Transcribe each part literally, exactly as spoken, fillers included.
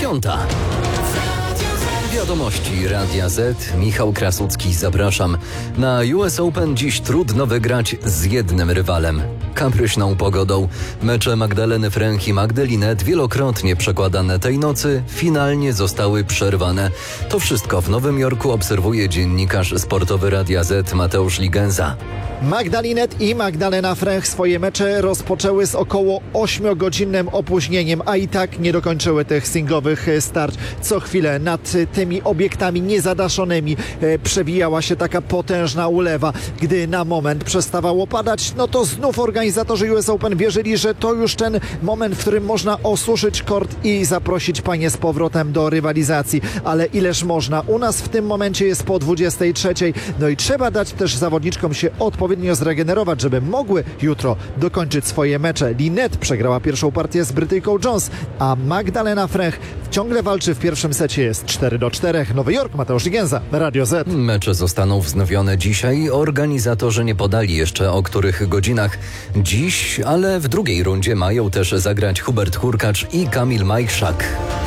dziewiąta. Wiadomości Radia Z. Michał Krasucki, zapraszam. Na U S Open dziś trudno wygrać z jednym rywalem. Kapryśną pogodą mecze Magdaleny Fręch i Magdalinet, wielokrotnie przekładane tej nocy, finalnie zostały przerwane. To wszystko w Nowym Jorku obserwuje dziennikarz sportowy Radia Z Mateusz Ligenza. Magdalinet i Magdalena Fręch swoje mecze rozpoczęły z około ośmiogodzinnym opóźnieniem, a i tak nie dokończyły tych singlowych starć. Co chwilę nad tymi obiektami niezadaszonymi e, przewijała się taka potężna ulewa. Gdy na moment przestawało padać, no to znów organizatorzy U S Open wierzyli, że to już ten moment, w którym można osuszyć kort i zaprosić panie z powrotem do rywalizacji. Ale ileż można? U nas w tym momencie jest po dwudziestej trzeciej. No i trzeba dać też zawodniczkom się odpowiednio zregenerować, żeby mogły jutro dokończyć swoje mecze. Linette przegrała pierwszą partię z Brytyjką Jones, a Magdalena Fręch ciągle walczy w pierwszym secie. Jest cztery do czterech. Nowy Jork, Mateusz Ligenza, Radio Z. Mecze zostaną wznowione dzisiaj. Organizatorzy nie podali jeszcze o których godzinach dziś, ale w drugiej rundzie mają też zagrać Hubert Hurkacz i Kamil Majchrzak.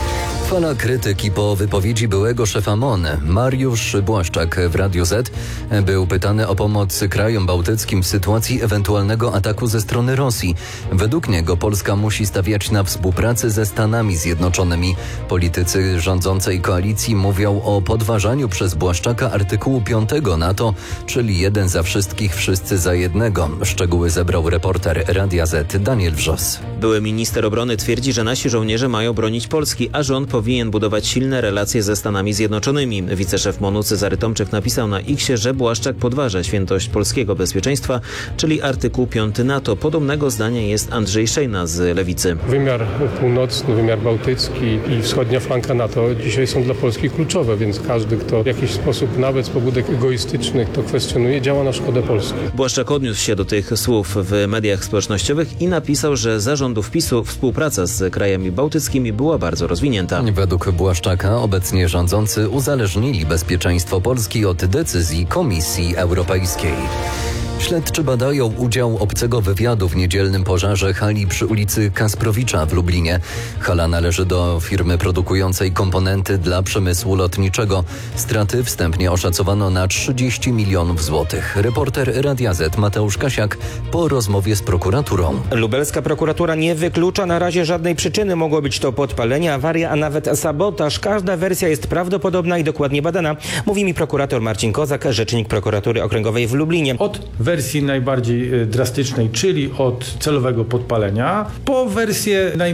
Fala krytyki po wypowiedzi byłego szefa M O N. Mariusz Błaszczak w Radiu Z był pytany o pomoc krajom bałtyckim w sytuacji ewentualnego ataku ze strony Rosji. Według niego Polska musi stawiać na współpracę ze Stanami Zjednoczonymi. Politycy rządzącej koalicji mówią o podważaniu przez Błaszczaka artykułu piątego NATO, czyli jeden za wszystkich, wszyscy za jednego. Szczegóły zebrał reporter Radia Z Daniel Wrzos. Były minister obrony twierdzi, że nasi żołnierze mają bronić Polski, a rząd powinien budować silne relacje ze Stanami Zjednoczonymi. Wiceszef M O N u Cezary Tomczyk napisał na X-ie, że Błaszczak podważa świętość polskiego bezpieczeństwa, czyli artykuł piąty NATO. Podobnego zdania jest Andrzej Szejna z Lewicy. Wymiar północny, wymiar bałtycki i wschodnia flanka NATO dzisiaj są dla Polski kluczowe, więc każdy, kto w jakiś sposób nawet z pobudek egoistycznych to kwestionuje, działa na szkodę Polski. Błaszczak odniósł się do tych słów w mediach społecznościowych i napisał, że za rządów PiSu współpraca z krajami bałtyckimi była bardzo rozwinięta. Według Błaszczaka obecnie rządzący uzależnili bezpieczeństwo Polski od decyzji Komisji Europejskiej. Śledczy badają udział obcego wywiadu w niedzielnym pożarze hali przy ulicy Kasprowicza w Lublinie. Hala należy do firmy produkującej komponenty dla przemysłu lotniczego. Straty wstępnie oszacowano na trzydzieści milionów złotych. Reporter Radia Z Mateusz Kasiak po rozmowie z prokuraturą. Lubelska prokuratura nie wyklucza na razie żadnej przyczyny. Mogło być to podpalenie, awaria, a nawet sabotaż. Każda wersja jest prawdopodobna i dokładnie badana. Mówi mi prokurator Marcin Kozak, rzecznik prokuratury okręgowej w Lublinie. Od wersji najbardziej drastycznej, czyli od celowego podpalenia, po wersję najmniej